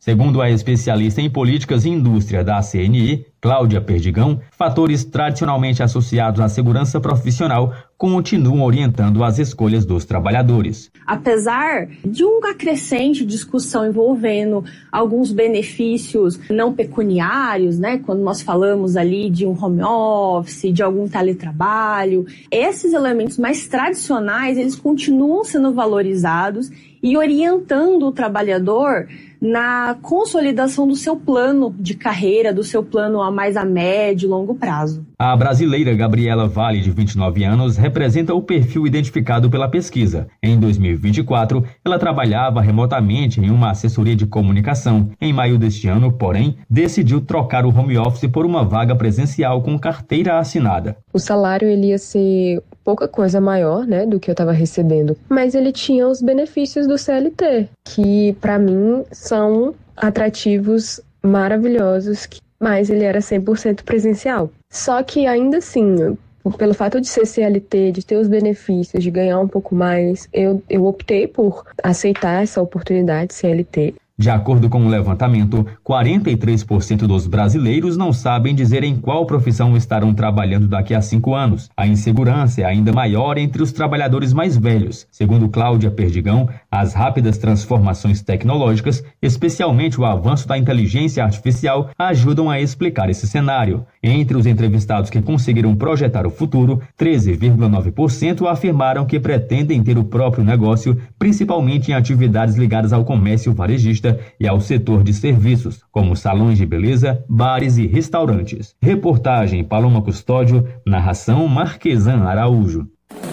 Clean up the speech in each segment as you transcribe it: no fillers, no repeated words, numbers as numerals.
Segundo a especialista em políticas e indústria da CNI, Cláudia Perdigão, fatores tradicionalmente associados à segurança profissional continuam orientando as escolhas dos trabalhadores. Apesar de uma crescente discussão envolvendo alguns benefícios não pecuniários, quando nós falamos ali de um home office, de algum teletrabalho, esses elementos mais tradicionais, eles continuam sendo valorizados e orientando o trabalhador na consolidação do seu plano de carreira, do seu plano a mais a médio e longo prazo. A brasileira Gabriela Vale, de 29 anos, representa o perfil identificado pela pesquisa. Em 2024, ela trabalhava remotamente em uma assessoria de comunicação. Em maio deste ano, porém, decidiu trocar o home office por uma vaga presencial com carteira assinada. O salário ele ia ser pouca coisa maior, do que eu estava recebendo, mas ele tinha os benefícios do CLT, que para mim são atrativos maravilhosos, mas ele era 100% presencial. Só que ainda assim, pelo fato de ser CLT, de ter os benefícios, de ganhar um pouco mais, eu optei por aceitar essa oportunidade CLT. De acordo com o levantamento, 43% dos brasileiros não sabem dizer em qual profissão estarão trabalhando daqui a 5 anos. A insegurança é ainda maior entre os trabalhadores mais velhos. Segundo Cláudia Perdigão, as rápidas transformações tecnológicas, especialmente o avanço da inteligência artificial, ajudam a explicar esse cenário. Entre os entrevistados que conseguiram projetar o futuro, 13,9% afirmaram que pretendem ter o próprio negócio, principalmente em atividades ligadas ao comércio varejista e ao setor de serviços, como salões de beleza, bares e restaurantes. Reportagem Paloma Custódio, narração Marquesan Araújo.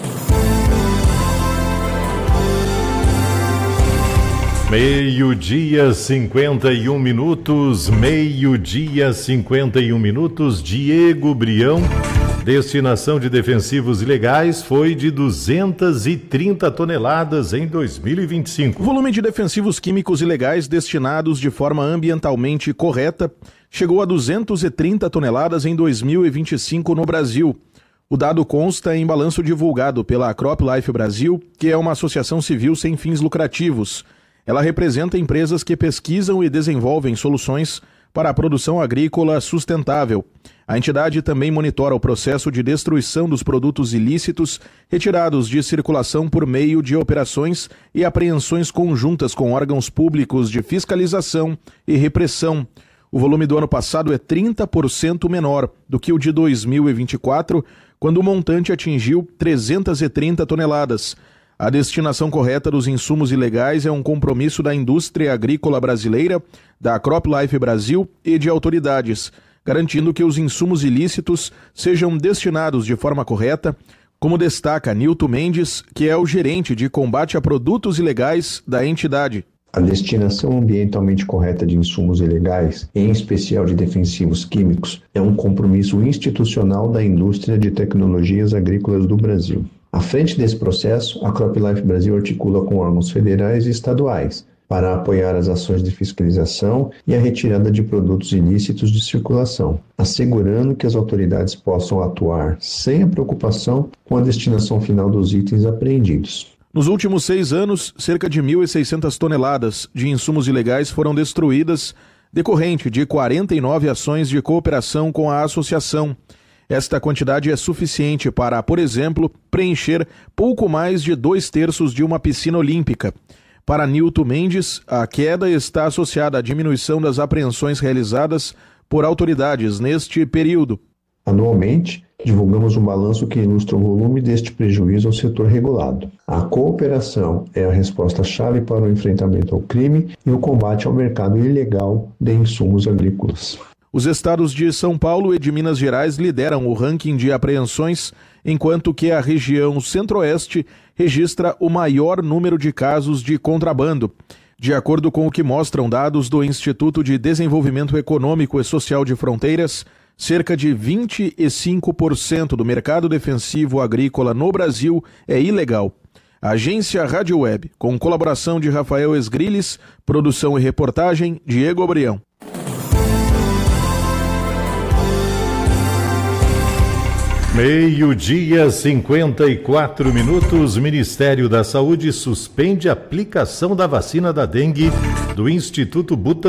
Meio-dia, 51 minutos, meio-dia, 51 minutos, Diego Brião. Destinação de defensivos ilegais foi de 230 toneladas em 2025. O volume de defensivos químicos ilegais destinados de forma ambientalmente correta chegou a 230 toneladas em 2025 no Brasil. O dado consta em balanço divulgado pela CropLife Brasil, que é uma associação civil sem fins lucrativos. Ela representa empresas que pesquisam e desenvolvem soluções para a produção agrícola sustentável. A entidade também monitora o processo de destruição dos produtos ilícitos retirados de circulação por meio de operações e apreensões conjuntas com órgãos públicos de fiscalização e repressão. O volume do ano passado é 30% menor do que o de 2024, quando o montante atingiu 330 toneladas. A destinação correta dos insumos ilegais é um compromisso da indústria agrícola brasileira, da CropLife Brasil e de autoridades, garantindo que os insumos ilícitos sejam destinados de forma correta, como destaca Nilton Mendes, que é o gerente de combate a produtos ilegais da entidade. A destinação ambientalmente correta de insumos ilegais, em especial de defensivos químicos, é um compromisso institucional da indústria de tecnologias agrícolas do Brasil. À frente desse processo, a CropLife Brasil articula com órgãos federais e estaduais para apoiar as ações de fiscalização e a retirada de produtos ilícitos de circulação, assegurando que as autoridades possam atuar sem a preocupação com a destinação final dos itens apreendidos. Nos últimos 6 anos, cerca de 1.600 toneladas de insumos ilegais foram destruídas, decorrente de 49 ações de cooperação com a associação. Esta quantidade é suficiente para, por exemplo, preencher pouco mais de 2/3 de uma piscina olímpica. Para Nilton Mendes, a queda está associada à diminuição das apreensões realizadas por autoridades neste período. Anualmente, divulgamos um balanço que ilustra o volume deste prejuízo ao setor regulado. A cooperação é a resposta-chave para o enfrentamento ao crime e o combate ao mercado ilegal de insumos agrícolas. Os estados de São Paulo e de Minas Gerais lideram o ranking de apreensões, enquanto que a região Centro-Oeste registra o maior número de casos de contrabando. De acordo com o que mostram dados do Instituto de Desenvolvimento Econômico e Social de Fronteiras, cerca de 25% do mercado defensivo agrícola no Brasil é ilegal. A agência Rádio Web, com colaboração de Rafael Esgriles, produção e reportagem, Diego Brião. Meio-dia, 54 minutos. Ministério da Saúde suspende a aplicação da vacina da dengue do Instituto Butantan.